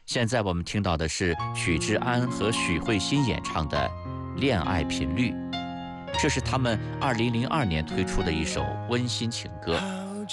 现在我们听到的是许志安和许慧欣演唱的《恋爱频率》，这是他们2002年推出的一首温馨情歌。